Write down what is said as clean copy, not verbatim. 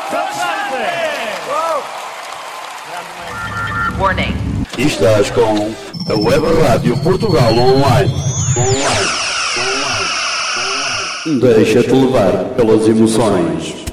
Warning. Estás com a Web Rádio Portugal Online. Deixa-te levar pelas emoções.